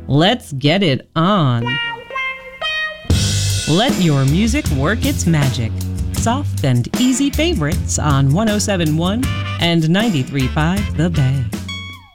Let's get it on. Let your music work its magic. Soft and easy favorites on 107.1 and 93.5 The Bay.